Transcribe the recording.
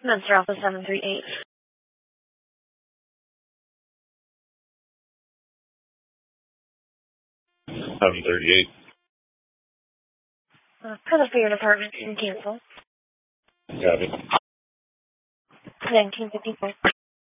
Mentor Alpha 738. 738. Present for your department and cancel. Got it. 1954.